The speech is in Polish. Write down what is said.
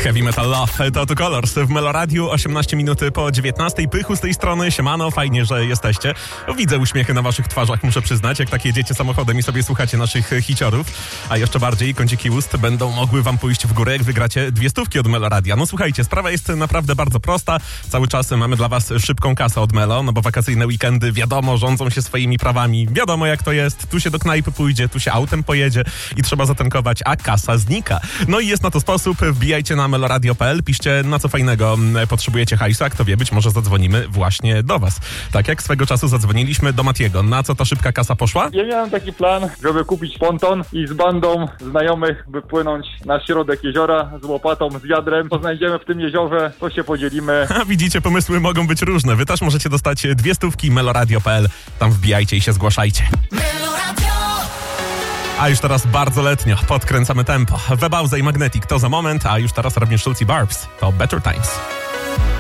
Heavy Metal Love, to Two Colors w Meloradiu, 18 minut po 19. Pychu z tej strony, siemano, fajnie, że jesteście. Widzę uśmiechy na waszych twarzach, muszę przyznać, jak tak jedziecie samochodem i sobie słuchacie naszych hiciorów, a jeszcze bardziej kąciki ust będą mogły wam pójść w górę, jak wygracie 2 stówki od Meloradia. No słuchajcie, sprawa jest naprawdę bardzo prosta. Cały czas mamy dla was szybką kasę od Melo, no bo wakacyjne weekendy, wiadomo, rządzą się swoimi prawami. Wiadomo jak to jest, tu się do knajpy pójdzie, tu się autem pojedzie i trzeba zatankować, a kasa znika. No i jest na to sposób, wbijajcie na meloradio.pl, piszcie na co fajnego potrzebujecie hajsu, a kto wie, być może zadzwonimy właśnie do was. Tak jak swego czasu zadzwoniliśmy do Matiego. Na co ta szybka kasa poszła? Ja miałem taki plan, żeby kupić ponton i z bandą znajomych wypłynąć na środek jeziora z łopatą, z wiadrem. Co znajdziemy w tym jeziorze, to się podzielimy. A widzicie, pomysły mogą być różne. Wy też możecie dostać 2 stówki meloradio.pl. Tam wbijajcie i się zgłaszajcie. A już teraz bardzo letnio, podkręcamy tempo. Webauza i Magnetic to za moment, a już teraz Robin Schulz i Barbs to Better Times.